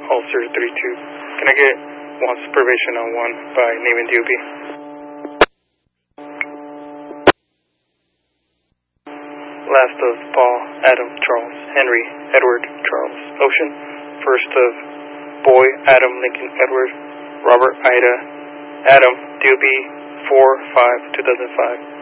Ulcer 32. Can I get want supervision on 1 by name and DOB? Last of Paul, Adam, Charles, Henry, Edward, Charles, Ocean. First of Boy, Adam, Lincoln, Edward, Robert, Ida, Adam, DOB 4-5-2005.